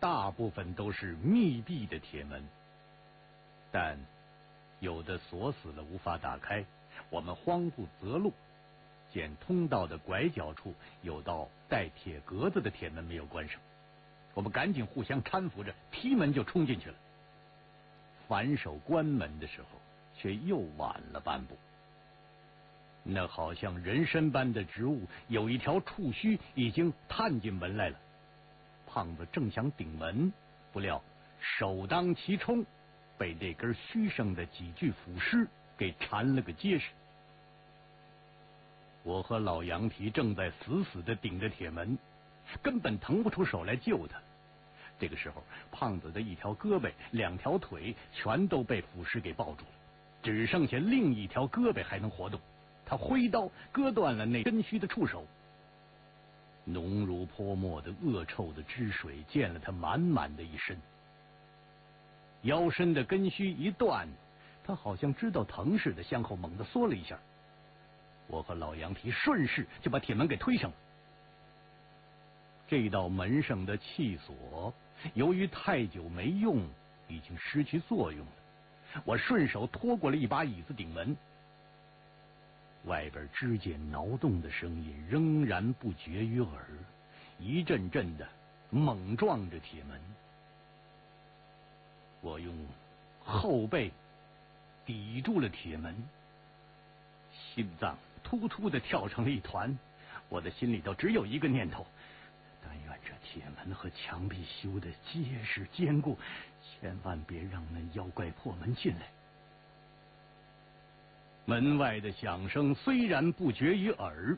大部分都是密闭的铁门，但有的锁死了无法打开。我们慌不择路，见通道的拐角处有道带铁格子的铁门没有关上，我们赶紧互相搀扶着踢门就冲进去了。反手关门的时候，却又晚了半步。那好像人参般的植物有一条触须已经探进门来了。胖子正想顶门，不料首当其冲，被这根须上的几具腐尸给缠了个结实。我和老杨蹄正在死死地顶着铁门，根本腾不出手来救他。这个时候，胖子的一条胳膊、两条腿全都被腐尸给抱住了，只剩下另一条胳膊还能活动。他挥刀割断了那根须的触手，浓如泼墨的恶臭的汁水溅了他满满的一身。腰身的根须一断，他好像知道疼似的，向后猛地缩了一下。我和老杨蹄顺势就把铁门给推上了。这道门上的气锁由于太久没用，已经失去作用了。我顺手拖过了一把椅子顶门，外边指尖挠动的声音仍然不绝于耳，一阵阵的猛撞着铁门。我用后背抵住了铁门，心脏突突的跳成了一团。我的心里头只有一个念头：但愿这铁门和墙壁修得结实坚固，千万别让那妖怪破门进来。门外的响声虽然不绝于耳，